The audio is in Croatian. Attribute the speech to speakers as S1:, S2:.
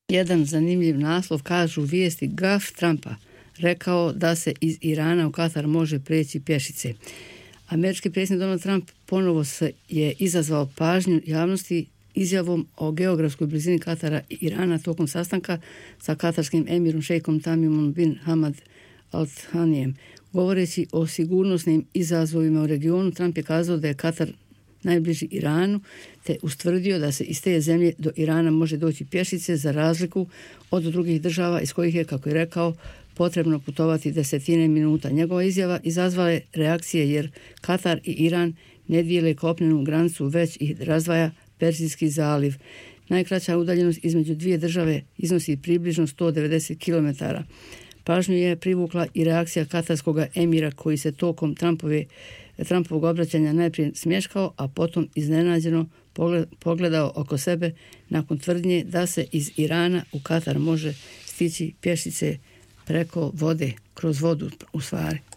S1: Jedan zanimljiv naslov, kažu vijesti, gaf Trumpa rekao da se iz Irana u Katar može preći pješice. Američki predsjednik Donald Trump ponovo je izazvao pažnju javnosti izjavom o geografskoj blizini Katara i Irana tokom sastanka sa katarskim emirom šejkom Tamimom bin Hamad Al Thanijem. Govoreći o sigurnosnim izazovima u regionu, Trump je kazao da je Katar najbliži Iranu, te ustvrdio da se iz te zemlje do Irana može doći pješice za razliku od drugih država iz kojih je, kako je rekao, potrebno putovati desetine minuta. Njegova izjava izazvala je reakcije jer Katar i Iran ne dijele kopnenu granicu, već ih razdvaja Perzijski zaliv. Najkraća udaljenost između dvije države iznosi približno 190 km. Pažnju je privukla i reakcija katarskog emira koji se tokom Trumpovog obraćanja najprije smješkao, a potom iznenađeno pogledao oko sebe nakon tvrdnje da se iz Irana u Katar može stići pješice preko vode, kroz vodu u stvari.